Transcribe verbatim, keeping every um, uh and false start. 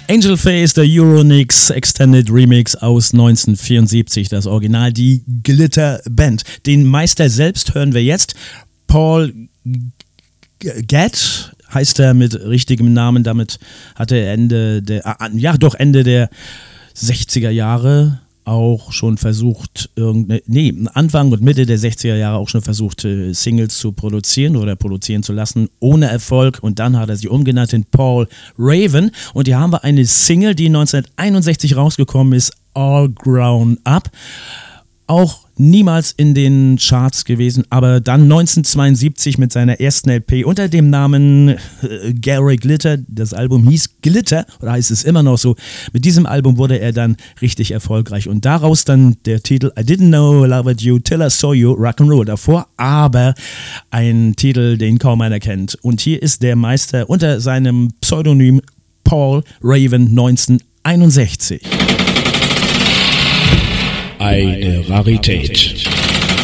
Angel Face, der Euronix Extended Remix aus neunzehnhundertvierundsiebzig, das Original, die Glitter Band. Den Meister selbst hören wir jetzt. Paul Gadd heißt er mit richtigem Namen, damit hat er Ende der, ah, ja doch Ende der sechziger Jahre auch schon versucht, irgendeine, nee, Anfang und Mitte der sechziger Jahre auch schon versucht, Singles zu produzieren oder produzieren zu lassen, ohne Erfolg. Und dann hat er sie umgenannt in Paul Raven. Und hier haben wir eine Single, die neunzehnhunderteinundsechzig rausgekommen ist, All Grown Up. Auch niemals in den Charts gewesen, aber dann neunzehnhundertzweiundsiebzig mit seiner ersten L P unter dem Namen äh, Gary Glitter. Das Album hieß Glitter, oder heißt es immer noch so. Mit diesem Album wurde er dann richtig erfolgreich und daraus dann der Titel I Didn't Know I Loved You Till I Saw You, Rock'n'Roll davor, aber ein Titel, den kaum einer kennt. Und hier ist der Meister unter seinem Pseudonym Paul Raven neunzehnhunderteinundsechzig. Eine Rarität.